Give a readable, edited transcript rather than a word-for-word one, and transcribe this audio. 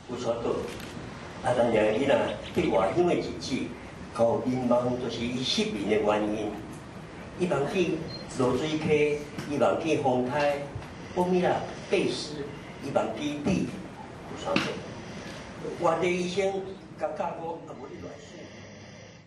有所到，啊，但是伊若对外乡的日子，搞民望就是伊失眠的原因。伊望去罗水溪，伊望去丰台，后面啦背诗，伊望去地，有啥到？外地医生甲教我啊，无你乱说。